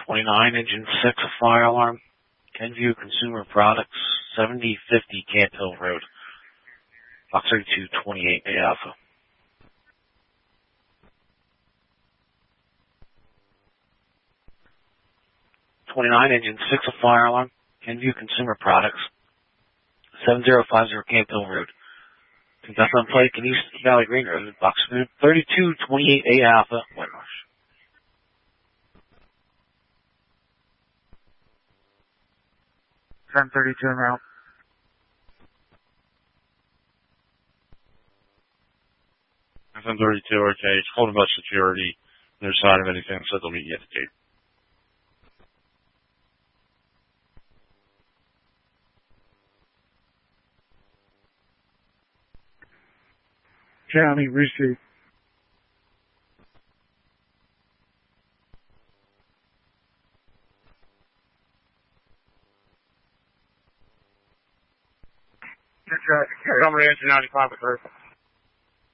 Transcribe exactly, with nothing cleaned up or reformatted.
twenty-nine, Engine six, a fire alarm. Kenview Consumer Products, seventy fifty Camp Hill Road. Box thirty-two twenty-eight A Alpha. twenty-nine, Engine six, a fire alarm. Kenview Consumer Products, seven zero five zero Camp Hill Road. That's on Pike and East Valley Green Road. Box thirty-two twenty-eight A Alpha, Whitemarsh. ten thirty-two en route. ten thirty-two, okay. It's holding about security. No sign of anything, so they'll meet you at the gate. County, receive. Montgomery, engine ninety-five at first.